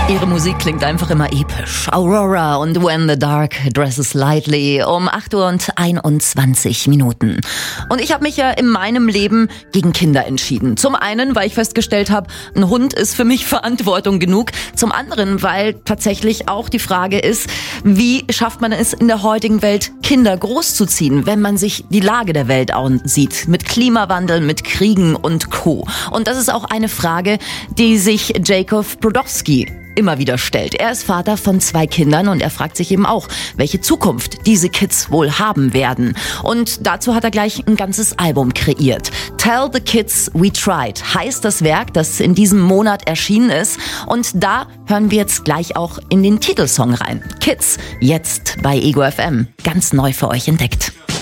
Ihre Musik klingt einfach immer episch. Aurora und When the Dark Dresses Lightly um 8:21 Uhr. Und ich habe mich ja in meinem Leben gegen Kinder entschieden. Zum einen, weil ich festgestellt habe, ein Hund ist für mich Verantwortung genug. Zum anderen, weil tatsächlich auch die Frage ist, wie schafft man es in der heutigen Welt, Kinder großzuziehen, wenn man sich die Lage der Welt ansieht. Mit Klimawandel, mit Kriegen und Co. Und das ist auch eine Frage, die sich Jacob Brodowski immer wieder stellt. Er ist Vater von 2 Kindern und er fragt sich eben auch, welche Zukunft diese Kids wohl haben werden. Und dazu hat er gleich ein ganzes Album kreiert. Tell the Kids We Tried heißt das Werk, das in diesem Monat erschienen ist. Und da hören wir jetzt gleich auch in den Titelsong rein. Kids, jetzt bei Ego FM. Ganz neu für euch entdeckt.